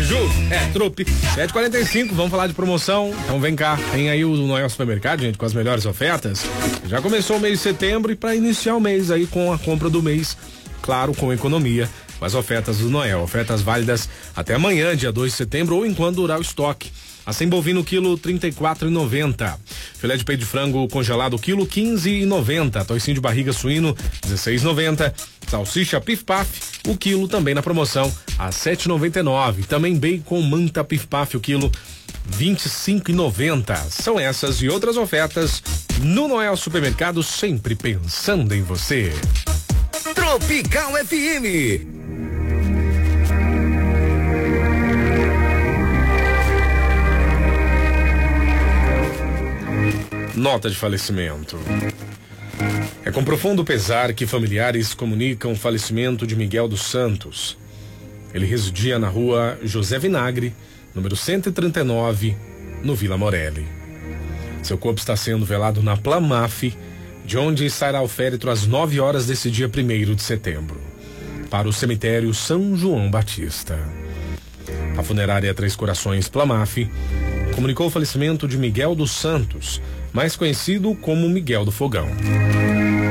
Ju, trupe. 7h45, vamos falar de promoção. Então vem cá, tem aí o Noel Supermercado, gente, com as melhores ofertas. Já começou o mês de setembro e para iniciar o mês aí com a compra do mês, claro, com economia, com as ofertas do Noel. Ofertas válidas até amanhã, dia 2 de setembro, ou enquanto durar o estoque. Assim, bovino quilo R$ 34,90. Filé de peito de frango congelado quilo R$ 15,90. Toicinho de barriga suíno R$ 16,90. Salsicha Pif Paf, o quilo também na promoção a R$ 7,99. Também bacon manta Pif Paf, o quilo R$ 25,90. São essas e outras ofertas no Noel Supermercado, sempre pensando em você. Tropical FM. Nota de falecimento. É com profundo pesar que familiares comunicam o falecimento de Miguel dos Santos. Ele residia na rua José Vinagre, número 139, no Vila Morelli. Seu corpo está sendo velado na Plamaf, de onde sairá o féretro às 9 horas desse dia 1º de setembro, para o cemitério São João Batista. A funerária Três Corações Plamaf comunicou o falecimento de Miguel dos Santos, mais conhecido como Miguel do Fogão.